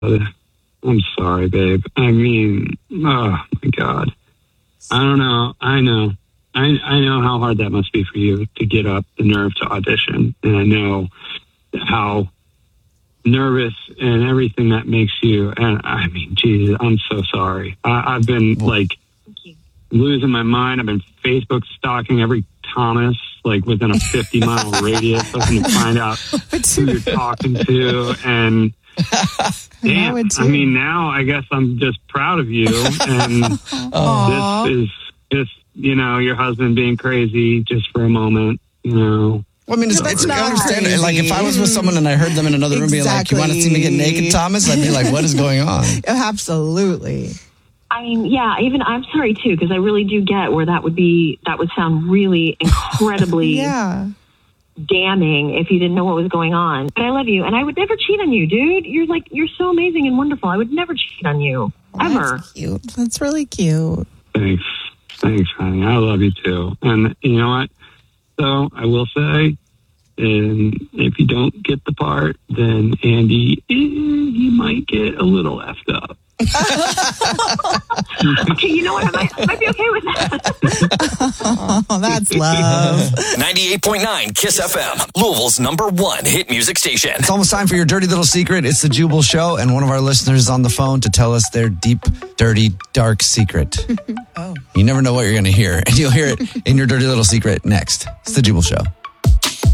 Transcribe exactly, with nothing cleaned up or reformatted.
I'm sorry, babe. I mean, oh my God. I don't know. I know. I I know how hard that must be for you to get up the nerve to audition. And I know how nervous and everything that makes you. And I mean, Jesus, I'm so sorry. I, I've been like losing my mind. I've been Facebook stalking every Thomas, like within a fifty mile radius, looking to find out who you're talking to. And damn, I, I mean, now I guess I'm just proud of you. And this is just, you know, your husband being crazy just for a moment, you know. Well, I mean, it's, it's I understand it. Like, if I was with someone and I heard them in another room being like, you want to see me get naked, Thomas? I'd be like, what is going on? Absolutely. I mean, yeah, even I'm sorry, too, because I really do get where that would be, that would sound really incredibly yeah. damning if you didn't know what was going on. But I love you, and I would never cheat on you, dude. You're like, you're so amazing and wonderful. I would never cheat on you, oh, ever. That's cute. That's really cute. Thanks. Thanks, honey. I love you, too. And you know what? So I will say, and if you don't get the part, then Andy, eh, he might get a little effed up. Okay, you know what? I might, I might be okay with that. Oh, that's love. ninety-eight point nine Kiss F M, Louisville's number one hit music station. It's almost time for your dirty little secret. It's the Jubal Show, and one of our listeners is on the phone to tell us their deep, dirty, dark secret. Oh. You never know what you're going to hear, and you'll hear it in your dirty little secret next. It's the Jubal Show.